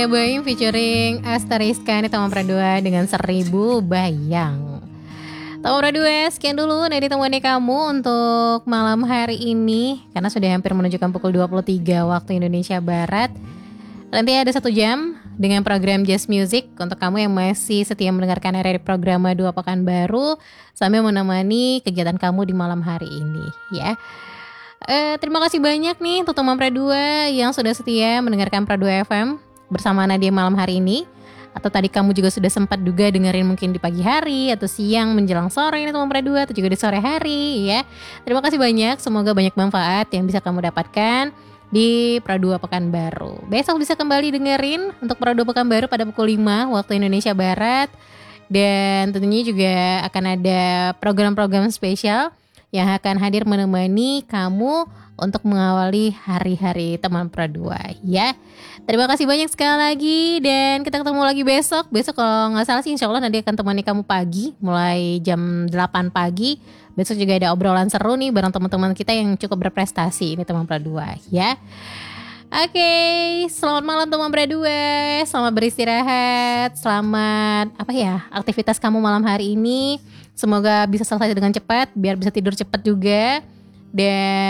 Bayang featuring Astariska ini Tama Pradua dengan 1000 Bayang. Tama Pradua, sekian dulu dari temuannya kamu untuk malam hari ini. Karena sudah hampir menunjukkan pukul 23 waktu Indonesia Barat. Nanti ada 1 jam dengan program Jazz Music untuk kamu yang masih setia mendengarkan RRI Programa 2 Pekanbaru sambil menemani kegiatan kamu di malam hari ini ya. Terima kasih banyak nih untuk teman Pradua yang sudah setia mendengarkan Pradua FM bersama Nadia malam hari ini. Atau tadi kamu juga sudah sempat juga dengerin mungkin di pagi hari atau siang menjelang sore ini teman Pradua atau juga di sore hari ya. Terima kasih banyak, semoga banyak manfaat yang bisa kamu dapatkan di Pradua Pekanbaru. Besok bisa kembali dengerin untuk Pradua Pekanbaru pada pukul 5 waktu Indonesia Barat. Dan tentunya juga akan ada program-program spesial yang akan hadir menemani kamu untuk mengawali hari-hari teman Pradua ya. Terima kasih banyak sekali lagi dan kita ketemu lagi besok. Besok kalau gak salah sih insya Allah nanti akan temani kamu pagi mulai jam 8 pagi. Besok juga ada obrolan seru nih bareng teman-teman kita yang cukup berprestasi ini teman Pradua ya. Oke, selamat malam teman Pradua. Selamat beristirahat. Selamat aktivitas kamu malam hari ini. Semoga bisa selesai dengan cepat biar bisa tidur cepat juga. Dan